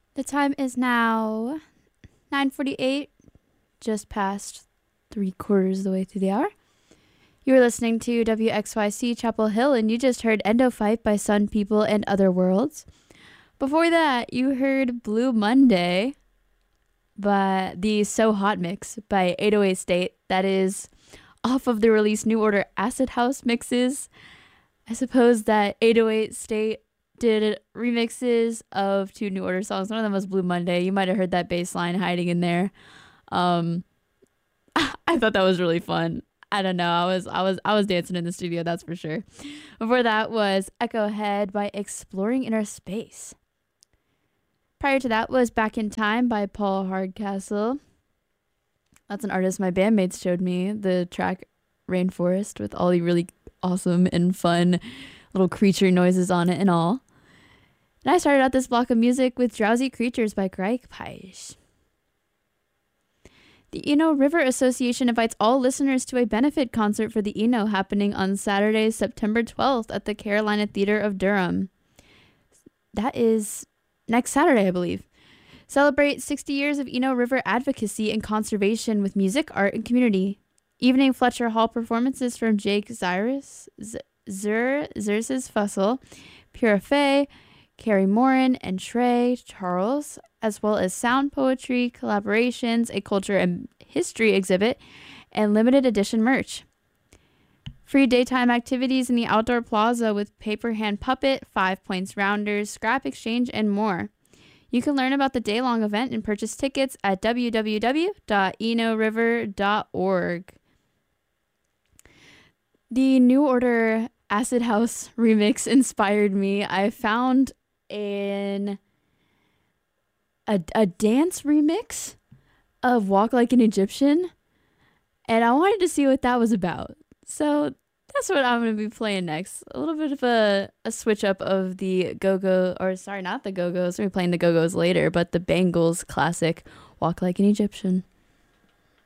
The time is now 9:48, just past 3/4 of the way through the hour. You are listening to WXYC Chapel Hill, and you just heard Endo Fight by Sun People and Other Worlds. Before that, you heard Blue Monday by the So Hot mix by 808 State. That is off of the release New Order Acid House mixes. I suppose that 808 State did remixes of two New Order songs. One of them was Blue Monday. You might have heard that bass line hiding in there. Um, I thought that was really fun. I don't know. I was dancing in the studio, that's for sure. Before that was Echo Head by Exploring Inner Space. Prior to that was Back in Time by Paul Hardcastle. That's an artist my bandmates showed me, the track Rainforest, with all the really awesome and fun little creature noises on it and all. And I started out this block of music with Drowsy Creatures by Greg Peisch. The Eno River Association invites all listeners to a benefit concert for the Eno happening on Saturday, September 12th at the Carolina Theater of Durham. That is next Saturday, I believe. Celebrate 60 years of Eno River advocacy and conservation with music, art, and community. Evening Fletcher Hall performances from Jake Zyrus, Zerses Fussell, Pura Fay, Carrie Morin, and Trey Charles, as well as sound poetry, collaborations, a culture and history exhibit, and limited edition merch. Free daytime activities in the outdoor plaza with paper hand puppet, 5 points rounders, scrap exchange, and more. You can learn about the day-long event and purchase tickets at www.enoriver.org. The New Order Acid House remix inspired me. I found a dance remix of Walk Like an Egyptian, and I wanted to see what that was about. So that's what I'm going to be playing next. A little bit of a switch up of the Go-Go, or sorry, not the Go-Go's. We'll be playing the Go-Go's later, but the Bangles classic Walk Like an Egyptian.